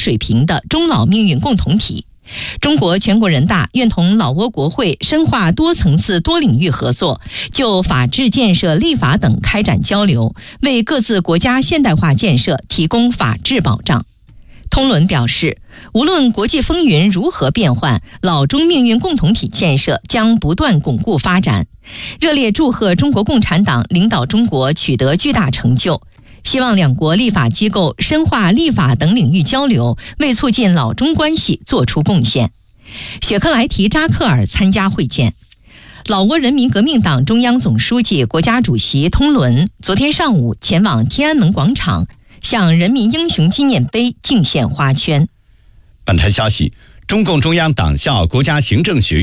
水平的中老命运共同体。中国全国人大愿同老挝国会深化多层次多领域合作，就法治建设、立法等开展交流，为各自国家现代化建设提供法治保障。通伦表示，无论国际风云如何变幻，老中命运共同体建设将不断巩固发展。热烈祝贺中国共产党领导中国取得巨大成就，希望两国立法机构深化立法等领域交流，为促进老中关系做出贡献。雪克莱提扎克尔参加会见。老挝人民革命党中央总书记、国家主席通伦昨天上午前往天安门广场，向人民英雄纪念碑敬献花圈。 本台消息，中共中央党校国家行政学院